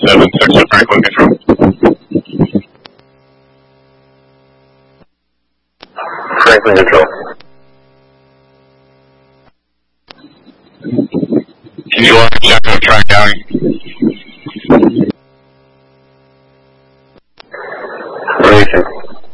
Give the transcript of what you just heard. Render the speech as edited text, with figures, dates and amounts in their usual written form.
7-6 to Franklin Control. Franklin Control. Can you check on Tri County?